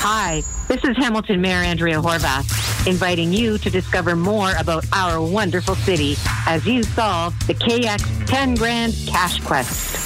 Hi, this is Hamilton Mayor Andrea Horvath, inviting you to discover more about our wonderful city as you solve the KX 10 Grand Cash Quest.